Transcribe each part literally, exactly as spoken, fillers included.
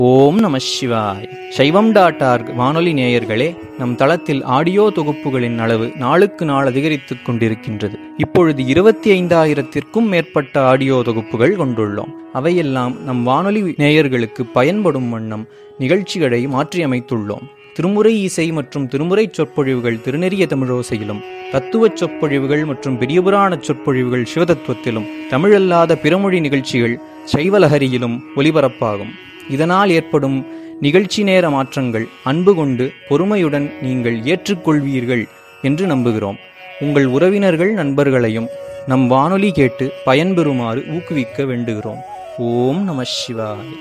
ஓம் நம சிவாய். சைவம் டாட் ஆர்க் வானொலி நேயர்களே, நம் தளத்தில் ஆடியோ தொகுப்புகளின் அளவு நாளுக்கு நாள் அதிகரித்துக் கொண்டிருக்கின்றது. இப்பொழுது இருபத்தி ஐந்தாயிரத்திற்கும் மேற்பட்ட ஆடியோ தொகுப்புகள் கொண்டுள்ளோம். அவையெல்லாம் நம் வானொலி நேயர்களுக்கு பயன்படும் வண்ணம் நிகழ்ச்சிகளை மாற்றியமைத்துள்ளோம். திருமுறை இசை மற்றும் திருமுறை சொற்பொழிவுகள் திருநெறிய தமிழோசையிலும், தத்துவ சொற்பொழிவுகள் மற்றும் பெரியபுராண சொற்பொழிவுகள் சிவதத்துவத்திலும், தமிழல்லாத பிறமொழி நிகழ்ச்சிகள் சைவலஹரியிலும் ஒலிபரப்பாகும். இதனால் ஏற்படும் நிகழ்ச்சி நேர மாற்றங்கள் அன்பு கொண்டு பொறுமையுடன் நீங்கள் ஏற்றுக்கொள்வீர்கள் என்று நம்புகிறோம். உங்கள் உறவினர்கள் நண்பர்களையும் நம் வானொலி கேட்டு பயன்பெறுமாறு ஊக்குவிக்க வேண்டுகிறோம். ஓம் நம சிவாய்.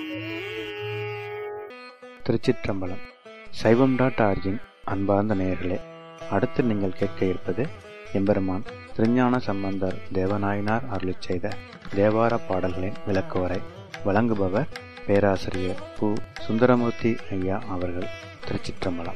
திருச்சிற்றம்பலம். சைவம் டாட் ஆர்கின் அன்பார்ந்த நேயர்களே, அடுத்து நீங்கள் கேட்க இருப்பது எம்பெருமான் திருஞான சம்பந்தர் தேவநாயனார் அருளிச் செய்த தேவார பாடல்களின் விளக்குவரை. வழங்குபவர் பேராசிரியர் பு. சுந்தரமூர்த்தி ஐயா அவர்கள். திருச்சிற்றம்பலம்.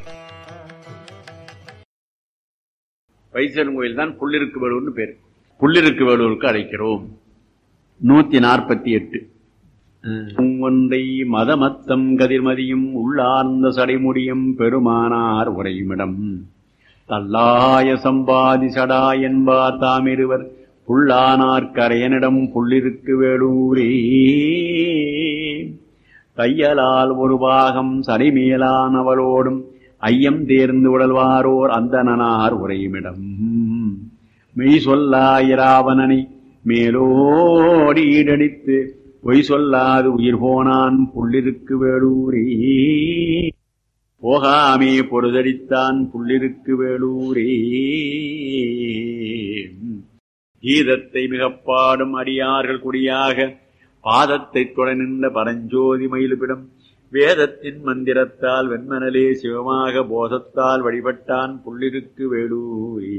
வைத்தீஸ்வரன் கோயில் தான் புள்ளிருக்கு வேலூர்னு பேர். புள்ளிருக்கு வேலூருக்கு அழைக்கிறோம். நூத்தி நாற்பத்தி எட்டு. ஒன்றை மதமத்தம் கதிர்மதியும் உள்ளார்ந்த சடைமுடியும் பெருமானார் உரையுமிடம் தல்லாய சம்பாதி சடா என்பார் தாமிருவர் புல்லானார் கரையனிடம் புள்ளிருக்கு வேலூரே. தையலால் ஒரு பாகம் சடைமேலானவளோடும் ஐயம் தேர்ந்து உடல்வாரோர் அந்தனார் உரையுமிடம் மெய் சொல்லாயிராவணனை மேலோடி ஈடடித்து பொய் சொல்லாது உயிர் போனான் புள்ளிருக்கு வேலூரே. போகாமே பொருதடித்தான் புள்ளிருக்கு வேலூரே. கீதத்தை மிகப்பாடும் அடியார்கள் குடியாக பாதத்தை தொட நின்ற பரஞ்சோதி மயிலுபிடம் வேதத்தின் மந்திரத்தால் வெண்மனலே சிவமாக போதத்தால் வழிபட்டான் புள்ளிருக்கு வேலூரே.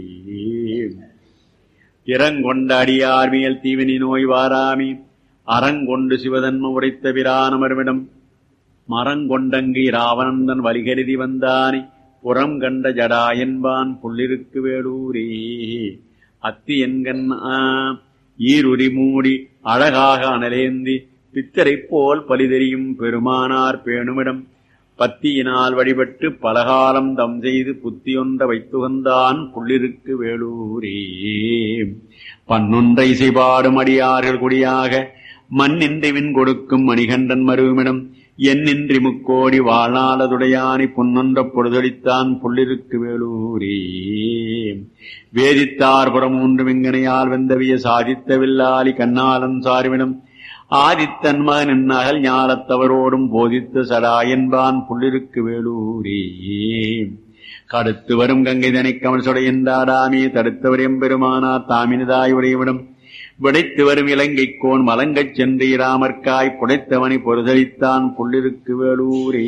திறங்கொண்ட அடியார் மேல் தீவினி நோய் வாராமி அறங்கொண்டு சிவதன்ம உரைத்த பிரானமர்விடம் மரங்கொண்டங்கு ராவணந்தன் வலிகருதி வந்தானி புறம் கண்ட ஜடா என்பான் புள்ளிருக்கு வேலூரே. அத்தி என்கண் ஈருரி மூடி அழகாக அனலேந்தி பித்தரை போல் பலிதெறியும் பெருமானார் பேணுமிடம் பத்தியினால் வழிபட்டு பலகாலம் தம் செய்து புத்தியொன்ற வைத்துகந்தான் புள்ளிருக்கு வேலூரே. பன்னொன்றை செய்பாடும் அடியார்கள் குடியாக மண்ணின்றி விண் கொடுக்கும் மணிகண்டன் மருவிமிடம் என்னின்றி முக்கோடி வாழ்நாளதுடையானி பொன்னொன்ற பொழுதளித்தான் புள்ளிருக்கு வேலூரே. வேதித்தார் புறம் மூன்று விங்கனையால் வெந்தவிய சாதித்த வில்லாலி கண்ணாலன் சார்விடம் ஆதித்தன் மகன் நகல் ஞாலத்தவரோடும் போதித்த சடா என்பான் புள்ளிருக்கு வேலூரே. கடுத்து வரும் கங்கை தனை கமல் சொடை என்றாடாமே தடுத்தவர் எம்பெருமானார் தாமினதாய் உடையவிடம் விடைத்து வரும் இலங்கை கோன் மலங்கச் சென்று இராமற்காய் புடைத்தவனை பொறுதளித்தான் புள்ளிருக்கு வேலூரே.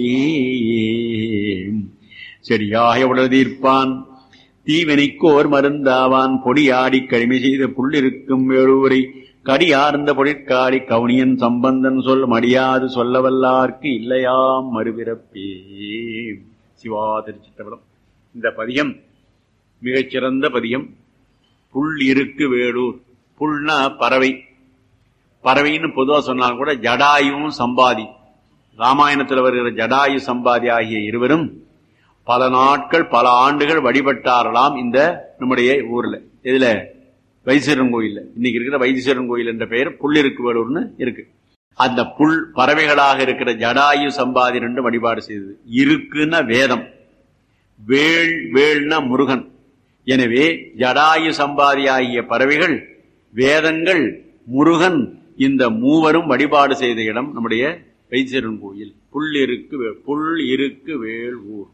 செடியாய உடதீர்ப்பான் தீவினைக்கோர் மருந்தாவான் பொடியாடி கடிமை செய்த புள்ளிருக்கும் வேலூரை கடியார்ந்த பொழிற்காடி கவுனியன் சம்பந்தன் சொல் மடியாது சொல்லவல்லார்க்கு இல்லையாம் மறுபிறப்பே. சிவா திருச்சிற்றம்பலம். இந்த பதியம் மிகச்சிறந்த பதியம். புல் இருக்கு வேலூர். புல்னா பறவை. பறவைன்னு பொதுவா சொன்னாலும் கூட ஜடாயும் சம்பாதி, ராமாயணத்தில் வருகிற ஜடாயு சம்பாதி ஆகிய இருவரும் பல நாட்கள் பல ஆண்டுகள் வழிபட்டாரலாம் இந்த நம்முடைய ஊர்ல. இதுல வைத்தீஸ்வரன் கோயில், இன்னைக்கு இருக்கிற வைத்தீஸ்வரன் கோயில் என்ற பெயர் புள்ளிருக்கு வேலூர்னு இருக்கு. அந்த புல் பறவைகளாக இருக்கிற ஜடாயு சம்பாதி ரெண்டு வழிபாடு செய்தது. இருக்குன்னா வேதம், வேள் வேள்னா முருகன். எனவே ஜடாயு சம்பாதி ஆகிய பறவைகள், வேதங்கள், முருகன், இந்த மூவரும் வழிபாடு செய்த இடம் நம்முடைய வைத்தீஸ்வரன் கோயில். புல் இருக்கு புல் இருக்கு வேள் ஊர்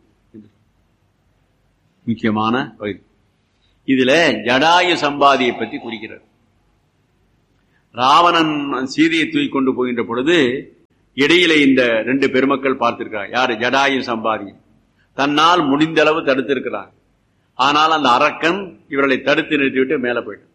முக்கியமான பகுதி. இதுல ஜடாயு சம்பாதியை பற்றி குறிக்கிறார். ராவணன் சீதையை தூக்கி கொண்டு போகின்ற பொழுது இடையில இந்த ரெண்டு பெருமக்கள் பார்த்திருக்கிறார். யாரு? ஜடாயு சம்பாதி. தன்னால் முடிந்த அளவு தடுத்திருக்கிறார். ஆனால் அந்த அரக்கன் இவர்களை தடுத்து நிறுத்திவிட்டு மேல போயிட்டான்.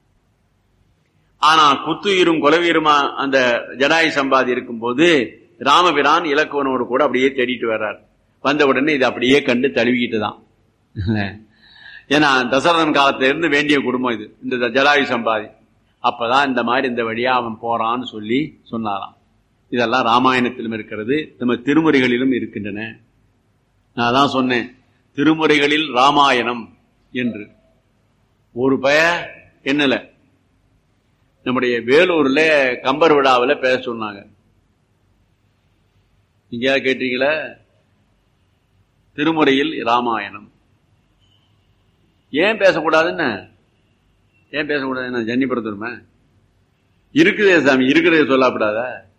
ஆனா குத்துயிரும் கொலவீருமா அந்த ஜடாயு சம்பாதி இருக்கும் போது ராமபிரான் இலக்குவனோடு கூட அப்படியே தேடிட்டு வர்றார். வந்த உடனே இது அப்படியே கண்டு தழுவிக்கிட்டு தான். ஏன்னா தசரதன் காலத்துல இருந்து வேண்டிய குடும்பம் இது, இந்த ஜடாயு சம்பாதி. அப்பதான் இந்த மாதிரி இந்த வழியா அவன் போறான்னு சொல்லி சொன்னாராம். இதெல்லாம் ராமாயணத்திலும் இருக்கிறது, நம்ம திருமுறைகளிலும் இருக்கின்றன. நான் தான் சொன்னேன் திருமுறைகளில் ராமாயணம் என்று. ஒரு பய என்னல நம்முடைய வேலூர்ல கம்பர் விழாவில் பேச சொன்னாங்க. நீங்க கேட்டீங்களா? திருமுறையில் ராமாயணம் ஏன் பேசக்கூடாதுன்னு? ஏன் பேசக்கூடாது? ஜன்னிபுரத்துமே இருக்குதே சாமி, இருக்கிறத சொல்லப்படாத.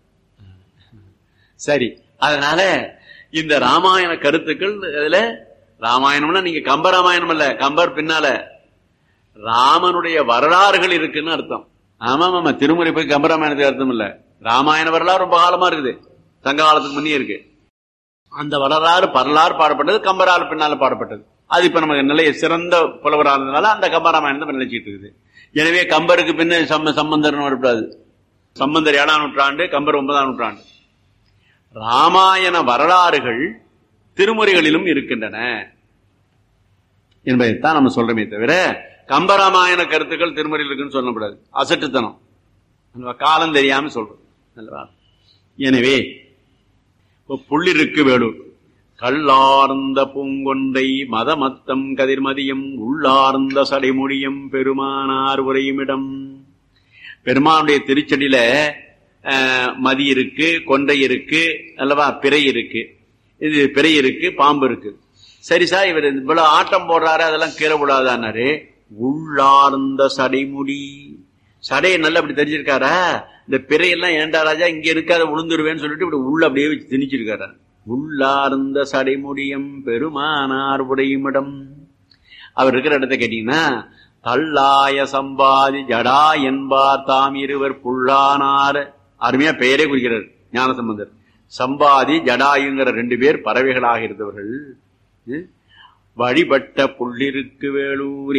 சரி, அதனால இந்த ராமாயண கருத்துக்கள் இதுல ராமாயணம்னா நீங்க கம்ப ராமாயணம் அல்ல, கம்பர் பின்னால ராமனுடைய வரலாறுகள் இருக்குன்னு அர்த்தம். ஆமா ஆமா, திருமுறை போய் கம்ப ராமாயணத்துக்கு அர்த்தம் இல்ல. ராமாயண வரலாறு ரொம்ப காலமா இருக்குது, சங்க காலத்துக்கு முன்னே இருக்கு. அந்த வரலாறு வரலாறு பாடப்பட்டது, கம்பரால் பின்னால பாடப்பட்டது. அது இப்ப நமக்கு நிலைய சிறந்த புலவரானதுனால அந்த கம்பராமாயணத்தை நிலைச்சிட்டு இருக்குது. எனவே கம்பருக்கு பின்ன சம்ம சம்பந்தர் வரக்கூடாது. சம்பந்தர் ஏழாம் நூற்றாண்டு, கம்பர் ஒன்பதாம் நூற்றாண்டு. ராமாயண வரலாறுகள் திருமுறைகளிலும் இருக்கின்றன என்பதைத்தான் நம்ம சொல்றோமே தவிர கம்பராமாயண கருத்துக்கள் திருமுறையில் இருக்குன்னு சொல்லக்கூடாது. அசட்டுத்தனம், காலம் தெரியாம சொல்றோம். எனவே புள்ளிருக்கு வேலூர் கல்லார்ந்த பூங்கொண்டை மதமத்தம் கதிர்மதியம் உள்ளார்ந்த சடைமொழியம் பெருமானார் உரையுமிடம். பெருமானுடைய திருச்சடியில மதி இருக்கு, கொண்டை இருக்கு அல்லவா, பிறை இருக்கு. இது பிறை இருக்கு, பாம்பு இருக்கு. சரி சார், இவர் இவ்வளவு ஆட்டம் போடுறாரு, அதெல்லாம் கீழே விடாதாரு. உள்ளார்ந்த சடைமுடி, சடையை நல்லா அப்படி தெரிஞ்சிருக்காரா? இந்த பிறையெல்லாம் ஏண்டா ராஜா இங்க இருக்காத உளுந்துருவேன்னு சொல்லிட்டு இப்படி உள்ள அப்படியே வச்சு திணிச்சிருக்காரா. உள்ளார்ந்த சடைமுடியம் பெருமானார் உரையுமிடம். அவர் இருக்கிற இடத்த கேட்டீங்கன்னா தள்ளாய சம்பாதி ஜடா என்பார் தாம் இருவர் புல்லானார். அருமையா பெயரே குறிக்கிறார் ஞானசம்பந்தர். சம்பாதி ஜடாயுங்கிற ரெண்டு பேர் பறவைகளாக இருந்தவர்கள். வழிபட்ட புள்ளிருக்கு வேலூரே,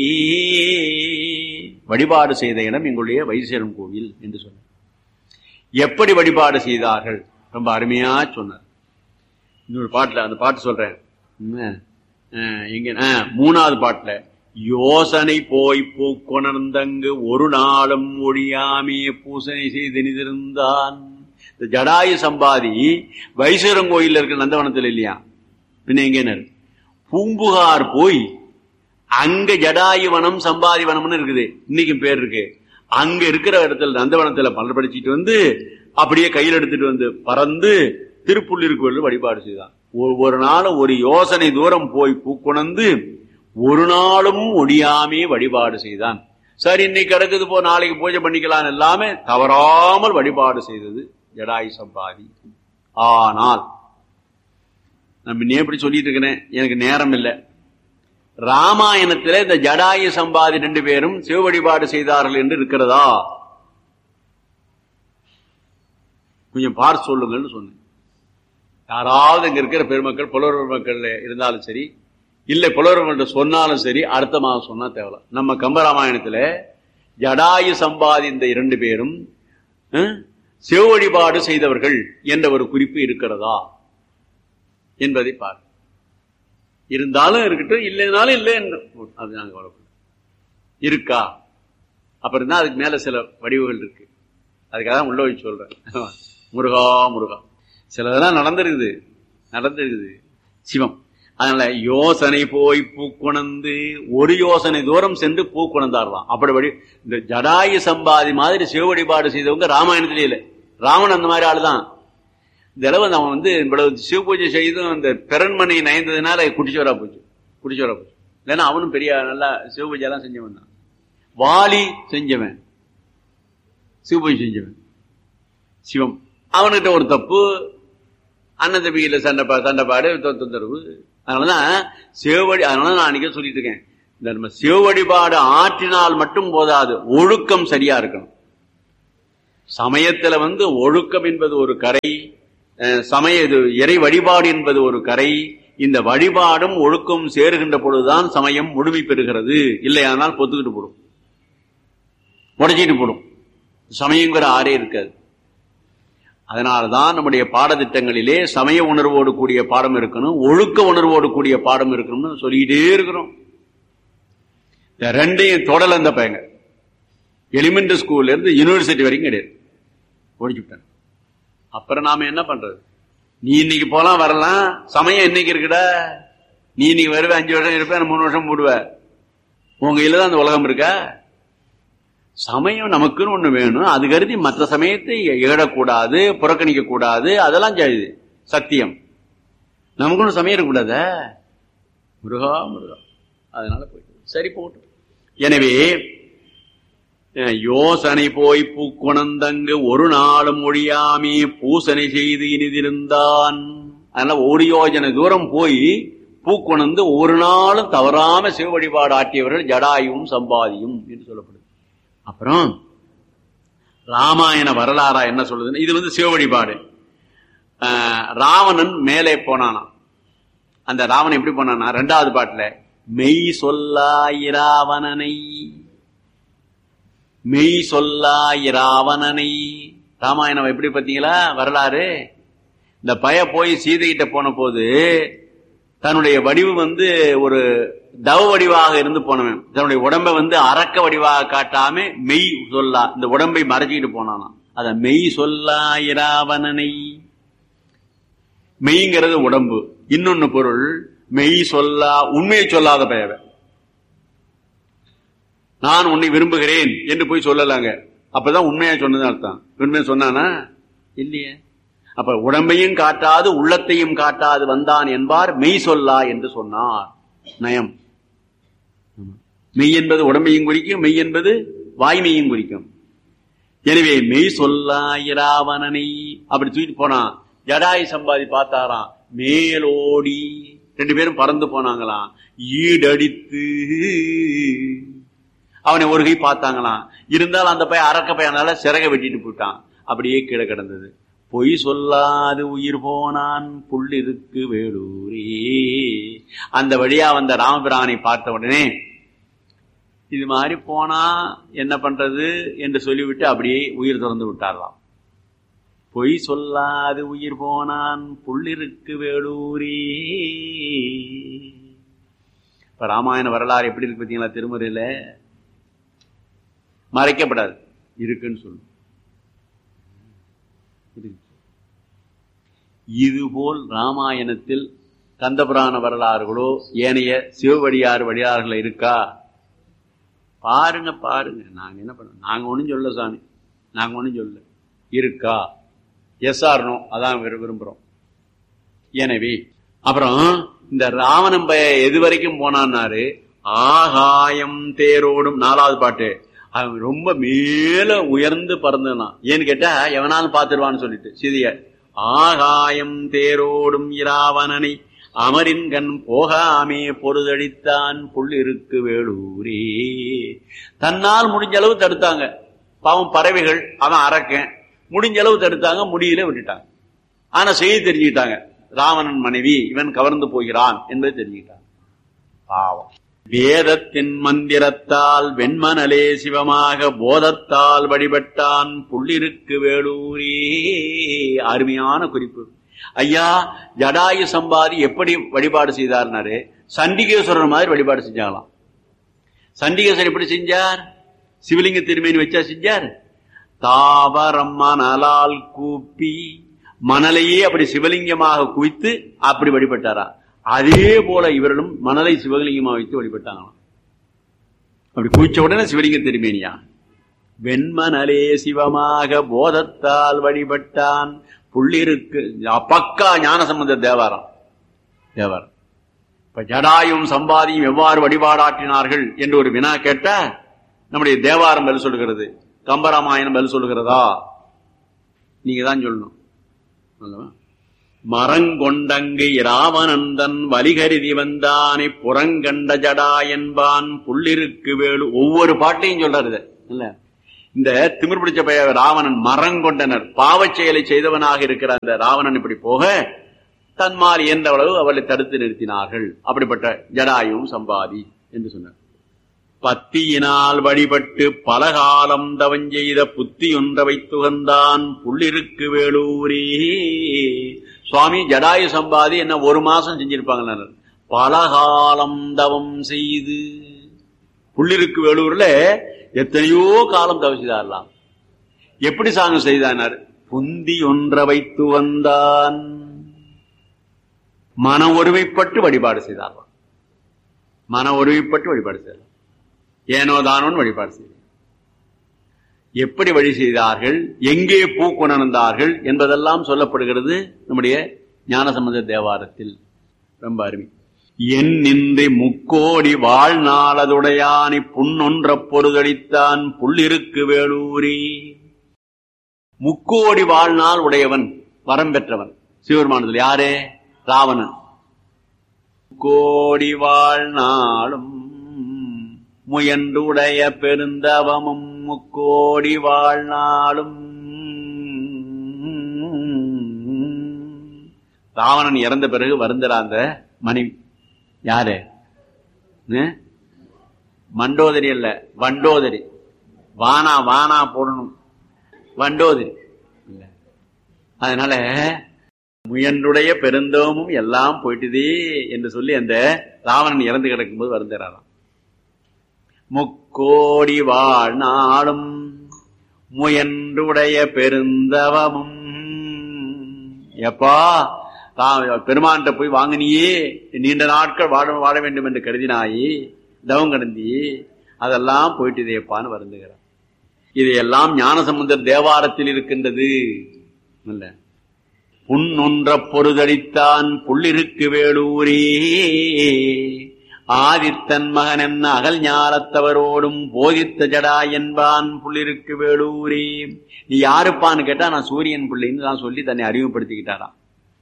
வழிபாடு செய்த இடம் எங்களுடைய வைசேரம் கோவில் என்று சொன்னார். எப்படி வழிபாடு செய்தார்கள் ரொம்ப அருமையா சொன்னார். இன்னொரு பாட்டுல அந்த பாட்டு சொல்றேன். எங்க மூணாவது பாட்டுல யோசனை போய் பூக்கொணர்ந்தங்கு ஒரு நாளும் ஒழியாமே பூசனை செய்து நிதிர்ந்தான். இந்த ஜடாயு சம்பாதி வைசேரம் கோயில் இருக்க நந்தவனத்தில் இல்லையா, பின்ன எங்க பூம்புகார் போய் அங்க ஜடாயு வனம் சம்பாதி வனம்னு இருக்குது, இன்னைக்கும் பேர் இருக்கு. அங்க இருக்கிற இடத்துல நந்தவனத்துல பலர் படிச்சுட்டு வந்து அப்படியே கையில் எடுத்துட்டு வந்து பறந்து திருப்புள்ளிருக்கு வழிபாடு செய்தான். ஒரு நாளும் ஒரு யோசனை தூரம் போய் பூக்குணர்ந்து ஒரு நாளும் ஒடியாமே வழிபாடு செய்தான். சரி, இன்னைக்கு கிடக்குது போ, நாளைக்கு பூஜை பண்ணிக்கலாம், எல்லாமே தவறாமல் வழிபாடு செய்தது ஜடாயு சம்பாதி. ஆனால் நம்ம எப்படி சொல்லிட்டு இருக்கிறேன், எனக்கு நேரம் இல்லை. ராமாயணத்துல இந்த ஜடாயு சம்பாதி ரெண்டு பேரும் சிவ வழிபாடு செய்தார்கள் என்று இருக்கிறதா? கொஞ்சம் பார்த்து சொல்லுங்கன்னு சொன்னேன். யாராவது இங்க இருக்கிற பெருமக்கள் புலவர் மக்கள் இருந்தாலும் சரி, இல்லை புலவர்கள்ட்ட சொன்னாலும் சரி, அடுத்த மாதம் சொன்னா தேவை. நம்ம கம்பராமாயணத்துல ஜடாயு சம்பாதி இந்த இரண்டு பேரும் சிவ வழிபாடு செய்தவர்கள் என்ற ஒரு குறிப்பு இருக்கிறதா என்பதை பாரு. இருந்தாலும் இருக்கட்டும், இல்லைனாலும் இல்லை என்று அது நாங்க வளர்க்கணும். இருக்கா? அப்புறம் தான் அதுக்கு மேல சில வடிவுகள் இருக்கு. அதுக்காக உள்ள வச்சு சொல்றேன். முருகா முருகா சிலதெல்லாம் நடந்திருக்குது நடந்திருக்குது சிவம். அதனால யோசனை போய் பூக்குணர்ந்து ஒரு யோசனை தூரம் சென்று பூக்குணர்ந்தாரலாம். அப்படி வழி இந்த ஜடாயு சம்பாதி மாதிரி சிவ வழிபாடு செய்தவங்க ராமாயணத்திலே இல்லை. ராமன் அந்த மாதிரி ஆளுதான். இந்த அளவு அவன் வந்து இவ்வளவு சிவ பூஜை செய்தும் அந்த பெரண்மணி நயந்ததுனால குடிச்சவரா போச்சு குடிச்சவரா போச்சு இல்லைன்னா அவனும் பெரிய நல்லா சிவ பூஜை எல்லாம் செஞ்சவன் தான். வாலி செஞ்சவன், சிவ பூஜை செஞ்சவன் சிவம். அவன்கிட்ட ஒரு தப்பு, அண்ணன் தம்பியில சண்டை சண்டைப்பாடு தொந்தரவு. அதனாலதான் சிவவழி, அதனால நான் அன்னைக்கே சொல்லிட்டு இருக்கேன், இந்த நம்ம சிவ வழிபாடு ஆற்றினால் மட்டும் போதாது, ஒழுக்கம் சரியா இருக்கணும். சமயத்துல வந்து ஒழுக்கம் என்பது ஒரு கரை, சமய இறை வழிபாடு என்பது ஒரு கரை. இந்த வழிபாடும் ஒழுக்கம் சேருகின்ற பொழுதுதான் சமயம் முழுமை பெறுகிறது. இல்லையானால் பொத்துக்கிட்டு போடும், உடைச்சிட்டு போடும். சமயங்கிற ஆறே இருக்காது. அதனால்தான் நம்முடைய பாடத்திட்டங்களிலே சமய உணர்வோடு கூடிய பாடம் இருக்கணும், ஒழுக்க உணர்வோடு கூடிய பாடம் இருக்கணும்னு சொல்லிக்கிட்டே இருக்கிறோம். இந்த ரெண்டையும் தொடல அந்த பையங்க எலிமெண்டரி ஸ்கூல்ல இருந்து யூனிவர்சிட்டி வரைக்கும் கிடையாது, ஒழிச்சுட்டாங்க. அப்புறம் நாம என்ன பண்றது? நீ இன்னைக்கு போலாம் வரலாம், சமயம் இன்னைக்கு இருக்குடா. நீ இன்னைக்கு வருவ, அஞ்சு வருஷம் இருப்ப, மூணு வருஷம் போடுவ. உங்க கையில தான் அந்த உலகம் இருக்கா? சமயம் நமக்குன்னு ஒண்ணு வேணும். அது கருதி மற்ற சமயத்தை எழக்கூடாது, புறக்கணிக்க கூடாது. அதெல்லாம் செய்யுது சத்தியம். நமக்குன்னு சமயம் இருக்கக்கூடாத. முருகா முருகா. அதனால போயிட்டு சரி போட்டு. எனவே யோசனை போய் பூக்குணந்தங்கு ஒரு நாளும் ஒழியாமே பூசனை செய்து இனிதிருந்தான். அதனால ஒரு யோஜனை தூரம் போய் பூக்குணந்து ஒரு நாளும் தவறாம சிவ வழிபாடு ஆட்டியவர்கள் ஜடாயும் சம்பாதியும் என்று சொல்லப்படுது. அப்புறம் ராமாயண வரலாறா என்ன சொல்லுதுன்னு, இது வந்து சிவ வழிபாடு. ராவணன் மேலே போனானா. அந்த ராவணன் எப்படி போனானா, ரெண்டாவது பாட்டுல மெய் சொல்லாயிராவணனை, மெய் சொல்லாயிராவணனை. ராமாயணம் எப்படி பார்த்தீங்களா வரலாறு? இந்த பய போய் சீதைகிட்ட போன போது தன்னுடைய வடிவு வந்து ஒரு தவ வடிவாக இருந்து போனவன் தன்னுடைய உடம்பை வந்து அரக்க வடிவாக காட்டாம மெய் சொல்லா இந்த உடம்பை மறைச்சிக்கிட்டு போனானா. அத மெய் சொல்லாயிராவணனை. மெய்ங்கிறது உடம்பு. இன்னொன்னு பொருள் மெய் சொல்லா, உண்மையை சொல்லாத பெயவ. நான் உன்னை விரும்புகிறேன் என்று போய் சொல்லலாங்க. அப்பதான் உண்மையா சொன்னது அர்த்தம். உண்மையை சொன்னானா இல்லையே. அப்ப உடம்பையும் காட்டாது உள்ளத்தையும் காட்டாது வந்தான் என்பார் மெய் சொல்லா என்று சொன்னார். நயம். மெய் என்பது உடம்பையும் குறிக்கும், மெய் என்பது வாய்மையும் குறிக்கும். எனவே மெய் சொல்லா இராவணனை அப்படி தூக்கிட்டு போனான். ஜடாயு சம்பாதி பார்த்தாராம், மேலோடி ரெண்டு பேரும் பறந்து போனாங்களாம். ஈடடித்து அவனை ஒரு கை பார்த்தாங்களாம். இருந்தாலும் அந்த பையன் அரக்க பையனால சிறக வெட்டிட்டு போயிட்டான். அப்படியே கீழே கிடந்தது. பொய் சொல்லாது உயிர் போனான் புள்ளிருக்கு வேலூரே. அந்த வழியா வந்த ராமபிரானை பார்த்த உடனே இது மாதிரி போனா என்ன பண்றது என்று சொல்லிவிட்டு அப்படியே உயிர் திறந்து விட்டாரலாம். பொய் சொல்லாது உயிர் போனான் புள்ளிருக்கு வேலூரே. இப்ப ராமாயண வரலாறு எப்படி இருக்கு பார்த்தீங்களா? திருமுறையில மறைக்கப்படாது, இருக்குன்னு சொல்லு. இதுபோல் ராமாயணத்தில் கந்தபுராண வரலாறுகளோ ஏனைய சிவவடியார் வடியாறுகள் இருக்கா? பாருங்க பாருங்க. நாங்க என்ன பண்ண, நாங்க ஒண்ணும் சொல்ல சாமி, நாங்க ஒண்ணும் சொல்ல. இருக்கா? எஸ் ஆர் நோ, அதான் விரும்புறோம். எனவே அப்புறம் இந்த ராவணன் பய எது வரைக்கும் போனான்னாரு, ஆகாயம் தேரோடும். நாலாவது பாட்டு அவன் ரொம்ப மேல உயர்ந்து பறந்தான். ஏன்னு கேட்டா எவனாலும் பாத்துருவான்னு சொல்லிட்டு சீதைய. ஆகாயம் தேரோடும் இராவணனை அமரின் கண் போகாமே பொருதடித்தான் புள்ளிருக்கு வேலூரே. தன்னால் முடிஞ்ச அளவு தடுத்தாங்க. பாவம் பறவைகள், அவன் அரக்கன், முடிஞ்ச அளவு தடுத்தாங்க, முடியல விட்டுட்டாங்க. ஆனா செய்தி தெரிஞ்சுக்கிட்டாங்க, ராவணன் மனைவி இவன் கவர்ந்து போகிறான் என்பதை தெரிஞ்சுக்கிட்டாங்க. பாவம். வேதத்தின் மந்திரத்தால் வெண்மணலே சிவமாக போதத்தால் வழிபட்டான் புள்ளிருக்கு வேலூரே. அருமையான குறிப்பு. ஐயா, ஜடாயு சம்பாதி எப்படி வழிபாடு செய்தார்னாரு, சண்டிகேஸ்வரர் மாதிரி வழிபாடு செஞ்சாங்களாம். சண்டிகேஸ்வரர் எப்படி செஞ்சார்? சிவலிங்க திருமேனி வச்சா செஞ்சார். தாவரம் மணலால் கூப்பி, மணலையே அப்படி சிவலிங்கமாக குவித்து அப்படி வழிபட்டாரா. அதே போல இவர்களும் மணலை சிவலிங்கமா வைத்து வழிபட்டாங்களாம். அப்படி குவிச்ச உடனே சிவலிங்க திருமேனியா. வெண்மணலே சிவமாக போதத்தால் வழிபட்டான் புள்ளிருக்கு. பக்கா ஞான சம்பந்த தேவாரம் தேவாரம். இப்ப ஜடாயும் சம்பாதியும் எவ்வாறு வழிபாடாற்றினார்கள் என்று ஒரு வினா கேட்ட நம்முடைய தேவாரம் பதில் சொல்லுகிறது, கம்பராமாயணம் பதில் சொல்லுகிறதா? நீங்க தான் சொல்லணும். மரங்கொண்டங்கு இராவணந்தன் வலிகருதி வந்தானை புறங்கண்ட ஜடா என்பான் புள்ளிருக்கு வேலு. ஒவ்வொரு பாட்டையும் சொல்றாரு. இல்ல, இந்த திமிர் பிடிச்ச பைய ராவணன் மரங்கொண்டனர், பாவச் செயலை செய்தவனாக இருக்கிற அந்த ராவணன் இப்படி போக தன்மால் என்ற அளவு அவளை தடுத்து நிறுத்தினார்கள். அப்படிப்பட்ட ஜடாயும் சம்பாதி என்று சொன்னார். பத்தியினால் வழிபட்டு பலகாலம் தவஞ்செய்த புத்தி ஒன்ற வைத்துகந்தான் புள்ளிருக்கு வேலூரே. சுவாமி ஜடாயு சம்பாதி என்ன ஒரு மாசம் செஞ்சிருப்பாங்க. பலகாலம் தவம் செய்து புள்ளிருக்கு வேலூர்ல எத்தனையோ காலம் தவம் செய்தாரலாம். எப்படி சாங்கம் செய்தார்? புந்தி ஒன்ற வைத்து வந்தான். மன ஒருமைப்பட்டு வழிபாடு செய்தார்கள். மன ஒருமைப்பட்டு வழிபாடு செய்தார். ஏனோ தானோன்னு வழிபாடு செய்தார். எப்படி வழி செய்தார்கள், எங்கே பூ கொணர்ந்தார்கள் என்பதெல்லாம் சொல்லப்படுகிறது நம்முடைய ஞானசம்பந்த தேவாரத்தில். ரொம்ப அருமை. என் நின்று முக்கோடி வாழ்நாளதுடையானை புன்னொன்ற பொருதளித்தான் புள்ளிருக்கு வேளூரி. முக்கோடி வாழ்நாள் உடையவன், வரம் பெற்றவன் சிவபெருமானத்தில். யாரே? ராவணன். கோடி வாழ்நாளும் முயன்றுடைய பெருந்தவமும் முக்கோடி வாழ்நாளும். ராவணன் இறந்த பிறகு வருந்தரா அந்த மனைவி யாரு? மண்டோதரி அல்ல, வண்டோதரி. வானா வானா போடணும், வண்டோதரி. அதனால முயன்றுடைய பெருந்தவமும் எல்லாம் போயிட்டுதே என்று சொல்லி அந்த ராவணன் இறந்து கிடக்கும் போது வருந்தராம். முக்கோடி வாழ்நாளும் முயன்றுடைய பெருந்தவமும். எப்பா பெருமான்கிட்ட போய் வாங்கினியே, நீண்ட நாட்கள் வாழ வாழ வேண்டும் என்று கருதினாயே, தவம் கடந்தியே, அதெல்லாம் போயிட்டுதேப்பான்னு வருந்துகிறார். இதையெல்லாம் ஞானசம்பந்தர் தேவாரத்தில் இருக்கின்றது. இல்ல, புன்னொன்ற பொருதளித்தான் புள்ளிருக்கு வேளூரே. ஆதித்தன் மகன் என்ன அகல் ஞானத்தவரோடும் போதித்த ஜடா என்பான் புள்ளிருக்கு வேளூரே. நீ யாருப்பான்னு கேட்டா நான் சூரியன் பிள்ளைன்னு நான் சொல்லி தன்னை அறிமுகப்படுத்திக்கிட்டாராம்.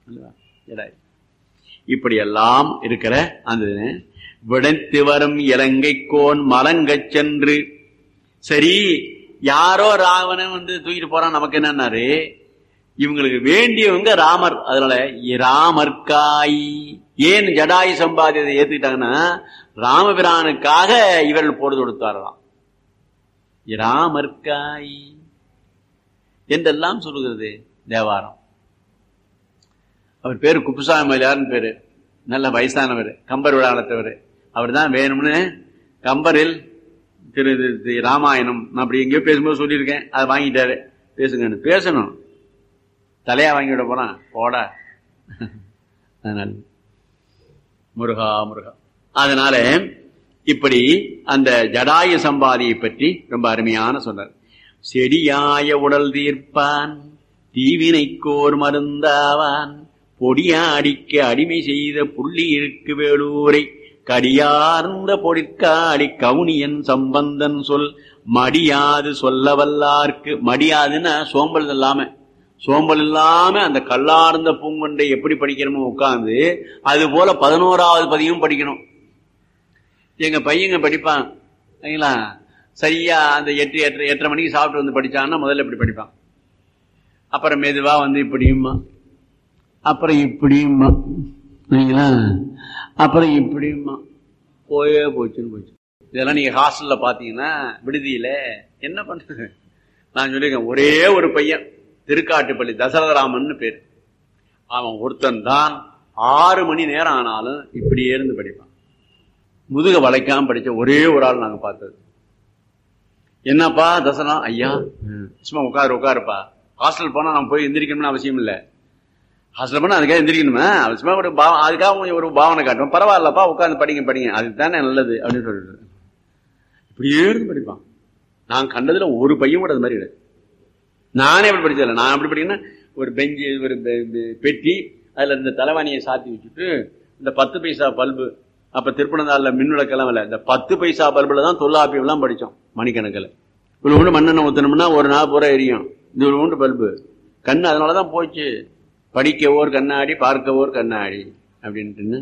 இப்படி எல்லாம் இருக்கிற அந்த விடைத்து வரும் இலங்கைக்கோன் மலங்கச் சென்று. சரி, யாரோ ராவணன் வந்து தூக்கிட்டு போறான், நமக்கு என்னன்னாரு, இவங்களுக்கு வேண்டியவங்க ராமர். அதனால ராமர்காய் ஏன் ஜடாயு சம்பாதியத்தை ஏத்துக்கிட்டாங்கன்னா ராமபிரானுக்காக இவர்கள் போடு கொடுத்தாரலாம். ராமர்காய் என்றெல்லாம் சொல்லுகிறது தேவாரம். அவர் பேரு குப்புசாமி மலையார்னு பேரு, நல்ல வயசானவர், கம்பர் விழானத்தவர். அவர் தான் வேணும்னு கம்பரில் திரு ராமாயணம் நான் அப்படி எங்கேயோ பேசும்போது சொல்லியிருக்கேன், அதை வாங்கிட்டாரு. பேசுங்கன்னு பேசணும், தலையா வாங்கி விட போறான் போட. அதனால முருகா முருகா. அதனால இப்படி அந்த ஜடாயு சம்பாதியை பற்றி ரொம்ப அருமையான சொன்னார். செடியாய உடல் தீர்ப்பான் தீவினைக்கோர் மருந்தாவான் பொடியாடிக்கு அடிமை செய்த புள்ளி இருக்கு வேளூரை கடியார்ந்த பொடிற்காடி கவுனியன் சம்பந்தன் சொல் மடியாது சொல்ல வல்லார்க்கு. மடியாதுன்னா சோம்பல் இல்லாம, சோம்பல் இல்லாம அந்த கல்லார்ந்த பூங்கொண்டை எப்படி படிக்கணுமோ உட்கார்ந்து அது போல பதினோராவது பதியும் படிக்கணும். எங்க பையங்க படிப்பான் சரிங்களா, சரியா அந்த எட்டு எட்டு எட்டரை மணிக்கு சாப்பிட்டு வந்து படிச்சான்னா முதல்ல இப்படி படிப்பான். அப்புறம் மெதுவா வந்து இப்படியுமா, அப்புறம் இப்படியுமா சரிங்களா, அப்புறம் இப்படியுமா, போயே போச்சுன்னு போச்சு. இதெல்லாம் நீங்க ஹாஸ்டல்ல பாத்தீங்கன்னா விடுதியில என்ன பண்றது. நான் சொல்லியிருக்கேன், ஒரே ஒரு பையன் திருக்காட்டுப்பள்ளி தசரதராமன் பேர், அவன் ஒருத்தன் தான் ஆறு மணி நேரம் ஆனாலும் இப்படியே இருந்து படிப்பான். முதுக வளைக்காம படிச்ச ஒரே ஒரு ஆள் நாங்க பார்த்தது. என்னப்பா தசரா? ஐயா சும்மா உட்காரு உட்காருப்பா. ஹாஸ்டல் போனா நம்ம போய் எந்திரிக்கணும்னு அவசியம் இல்லை. ஹாஸ்டல் போனா அதுக்காக எந்திரிக்கணுமே, அவசியமா ஒரு பா அதுக்காக ஒரு பாவனை காட்டுவோம். பரவாயில்லப்பா உட்காந்து படிங்க படிங்க, அதுக்கு தானே நல்லது அப்படின்னு சொல்லிட்டு இப்படியே இருந்து படிப்பான். நான் கண்டதுல ஒரு பையன் கூட அது மாதிரி கிடையாது. நானே அப்படி படிச்சதில்லை. நான் அப்படி படிக்கணும்னா ஒரு பெஞ்சு, ஒரு பெட்டி, அதுல இந்த தலைவாணியை சாத்தி வச்சுட்டு இந்த பத்து பைசா பல்பு, அப்ப திருப்பணந்தாள்ல மின்விளக்கெல்லாம் இல்லை, இந்த பத்து பைசா பல்புல தான் தொல்லாப்பியம் எல்லாம் படிச்சோம் மணிக்கணக்கில். இவ்வளவு ஒன்று மண்ணெண்ணெய் ஊத்தணும்னா ஒரு நாள் பூரா எரியும். இது ஒரு ஒன்று பல்பு கண்ணு, அதனாலதான் போச்சு. படிக்கவோர் கண்ணாடி பார்க்கவோர் கண்ணாடி அப்படின்ட்டு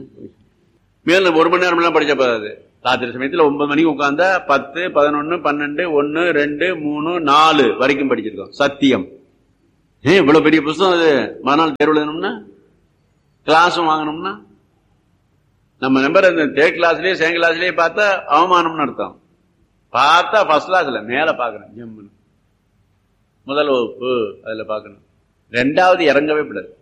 மேல ஒரு மணி நேரம் எல்லாம் படிச்ச போதாது. ராத்திரி சமயத்துல ஒன்பது மணிக்கு உட்கார்ந்தா பத்து பதினொன்னு பன்னெண்டு ஒன்னு ரெண்டு மூணு நாலு வரைக்கும் படிச்சிருக்கோம். சத்தியம். ஏன் இவ்வளவு பெரிய புத்தகம் அது? மறுநாள் தேர்வு எழுதணும்னா, கிளாஸும் வாங்கணும்னா, நம்ம நம்பர் இந்த தேர்ட் கிளாஸ்லயே செகண்ட் கிளாஸ்லயே பார்த்தா அவமானம்னு அர்த்தம். பார்த்தா ஃபர்ஸ்ட் கிளாஸ்ல மேல பாக்கணும், ஜம்முன்னு முதல் வகுப்பு அதுல பாக்கணும். ரெண்டாவது இறங்கவே கூடாது.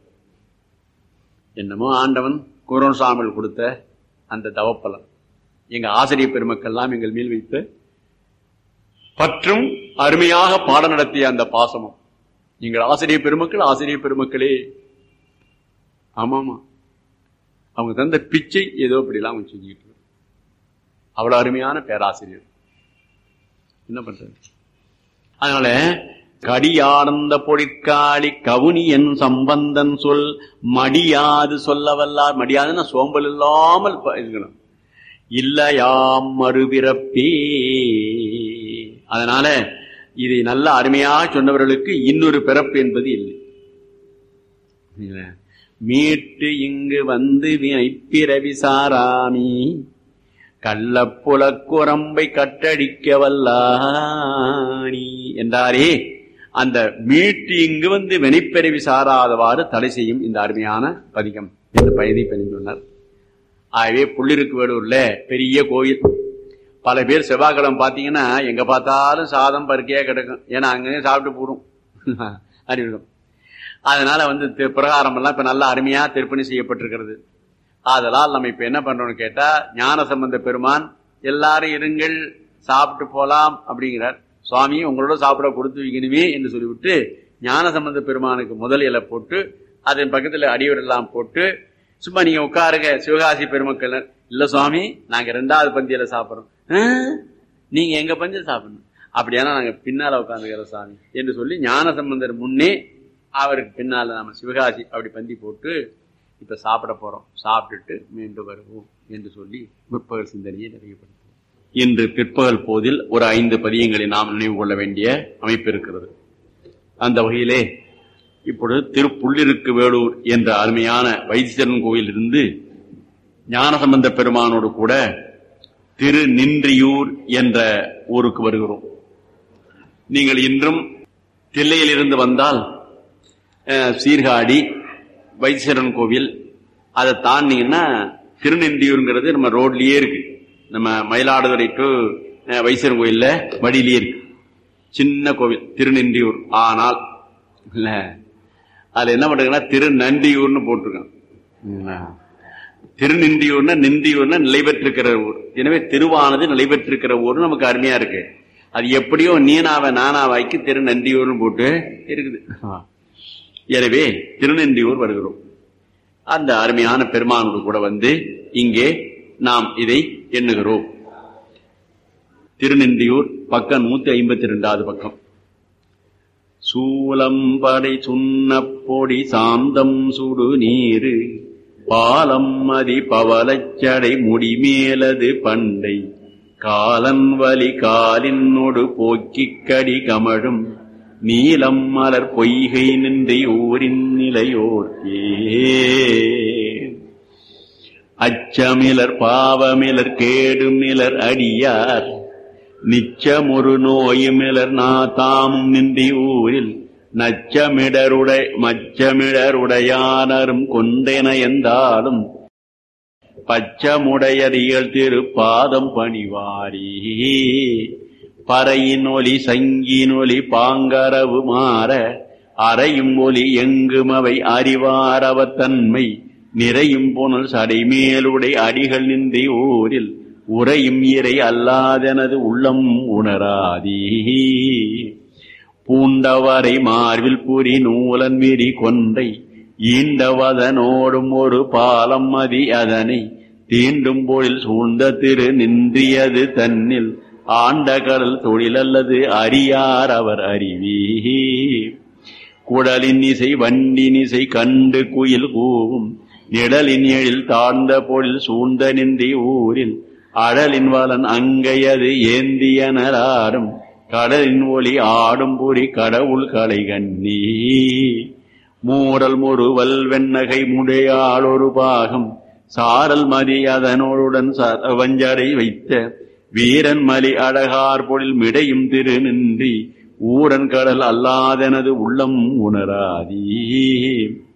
என்னமோ ஆண்டவன் குரோன் சாமிகள் கொடுத்த அந்த தவப்பலன் எங்க ஆசிரியர் பெருமக்கள் எல்லாம் எங்கள் மேல் வைத்து பற்றும் அருமையாக பாடம் நடத்திய அந்த பாசமும் எங்கள் ஆசிரியர் பெருமக்கள் ஆசிரியர் பெருமக்களே. ஆமாமா, அவங்க தந்த பிச்சை ஏதோ அப்படிலாம் அவங்க செஞ்சுக்கிட்டு அவ்வளவு அருமையான பேராசிரியர். என்ன பண்றது? அதனால கடியார்ந்த பொழிற்காளி கவுனியன் சம்பந்தன் சொல் மடியாது சொல்ல வல்லார். மடியாதுன்னா சோம்பல் இல்லாமல் இருக்கணும். இல்லையாம் மறுபிறப்பே. அதனால இதை நல்ல அருமையாக சொன்னவர்களுக்கு இன்னொரு பிறப்பு என்பது இல்லை. மீட்டு இங்கு வந்து வினைப்பிறவி சாராமி கள்ளப்புலக்குரம்பை கட்டடிக்க வல்லானி என்றாரே. அந்த மீட்டு இங்கு வந்து வினைப்பிறவி சாராதவாறு தடை செய்யும் இந்த அருமையான பதிகம் என்று பயிரை சொன்னார். ஆகவே புள்ளிருக்கு வேலூர்ல பெரிய கோயில். பல பேர் செவ்வாய்க்கிழமை பாத்தீங்கன்னா எங்க பார்த்தாலும் சாதம் பருக்கையா கிடக்கும். ஏன்னா அங்கேயும் சாப்பிட்டு போடும் அறிவிடும். அதனால வந்து பிரகாரம் எல்லாம் இப்ப நல்லா அருமையா திருப்பணி செய்யப்பட்டிருக்கிறது. அதனால் நம்ம இப்ப என்ன பண்றோம்னு கேட்டா, ஞானசம்பந்த பெருமான் எல்லாரும் இருங்கள் சாப்பிட்டு போலாம் அப்படிங்கிறார். சுவாமி உங்களோட சாப்பிட கொடுத்து வைக்கணுமே என்று சொல்லிவிட்டு ஞானசம்பந்த பெருமானுக்கு முதல் இலை போட்டு அதன் பக்கத்துல அடியோர் எல்லாம் போட்டு சும்மா நீங்க உட்காருங்க சிவகாசி பெருமக்கள். இல்ல சுவாமி நாங்க ரெண்டாவது பந்தியில சாப்பிடுறோம். நீங்க எங்க பந்தியில சாப்பிடணும். அப்படியானா நாங்க பின்னால உட்காந்துக்கிறோம் சாமி என்று சொல்லி ஞானசம்பந்தர் முன்னே அவருக்கு பின்னால நாம சிவகாசி அப்படி பந்தி போட்டு இப்ப சாப்பிட போறோம். சாப்பிட்டுட்டு மீண்டும் வருவோம் என்று சொல்லி முற்பகல் சிந்தனையை நிறைவுபடுத்துவோம். இன்று பிற்பகல் போதில் ஒரு ஐந்து பதியங்களை நாம் நினைவு கொள்ள வேண்டிய அமைப்பு இருக்கிறது. அந்த வகையிலே இப்பொழுது திருப்புள்ளிருக்கு வேலூர் என்ற அருமையான வைத்தீஸ்வரன் கோயில் இருந்து ஞானசம்பந்த பெருமானோடு கூட திரு நின்றியூர் என்ற ஊருக்கு வருகிறோம். நீங்கள் இன்றும் தில்லையிலிருந்து வந்தால் சீர்காழி வைத்தீஸ்வரன் கோவில் அதை தாண்டிங்கன்னா திருநின்றியூர்ங்கிறது நம்ம ரோட்லயே இருக்கு. நம்ம மயிலாடுதுறை டு வைத்தீஸ்வரன் கோயில்ல வழியிலேயே இருக்கு. சின்ன கோவில் திருநின்றியூர். ஆனால் இல்ல அதுல என்ன பண்றாங்கன்னா திருநன்றியூர்னு போட்டிருக்காங்க. திருநின்றியூர்னா நின்றியூர்னா நிலை பெற்றிருக்கிற ஊர். எனவே திருவானது நிலை பெற்றிருக்கிற ஊர் நமக்கு அருமையா இருக்கு. அது எப்படியோ நீனாவை நானாவாய்க்கு திருநன்றியூர்னு போட்டு இருக்குது. எனவே திருநன்றியூர் வருகிறோம். அந்த அருமையான பெருமானோடு கூட வந்து இங்கே நாம் இதை எண்ணுகிறோம். திருநெண்டியூர் பக்கம் நூத்தி ஐம்பத்தி இரண்டாவது பக்கம். சூலம்படை சுண்ணப்பொடி சாந்தம் சுடு நீரு பாலம் மதி பவளச்சடை முடிமேலது பண்டை காலன் வலி காலினோடு போக்கிக் கடி கமழும் நீலம் மலர் பொய்கை நின்றி ஊரின் நிலையோர்க்கே அச்சமிலர் பாவமிலர் கேடுமிலர் அடியார் நிச்சமொரு நோயுமிலர் நாதாமும் நின்றி ஊரில் நச்சமிடருடை மச்சமிடருடையானரும் கொண்டென எந்தாலும் பச்சமுடையடிகள் திருப்பாதம் பணிவாரி பறையின் ஒலி சங்கின் ஒலி பாங்கரவு மாற அறையும் ஒலி எங்கும் அவை அறிவாரவத்தன்மை நிறையும் புனல் சடைமேலுடை அடிகள் நின்றி ஊரில் உரையும் இறை அல்லாதெனது உள்ளம் உணராதீ பூண்டவரை மார்பில் புரி நூலன் விரி கொன்றை ஈண்டவதனோடும் ஒரு பாலம் மதி அதனை தீண்டும் பொழில் சூழ்ந்த திரு நின்றியது தன்னில் ஆண்ட கடல் தொழில் அல்லது அறியார் அவர் அறிவி குடலின் இசை வண்டின் இசை கண்டு குயில் கூவும் நிழலின் எழில் தாழ்ந்த பொழில் சூழ்ந்த நின்றி ஊரில் அழலின் வலன் அங்கையது ஏந்தியனராரும் கடலின் ஒளி ஆடும் புரி கடவுள் கலை கண்ணி மூரல் முறுவல் வெண்ணகை முடையாள் ஒரு பாகம் சாரல் மதி அதனோடுடன் வஞ்சடை வைத்த வீரன் மலி அழகார் பொழில் மிடையும் திரு நின்றி ஊரன் கடல் அல்லாதெனது உள்ளம் உணராதீ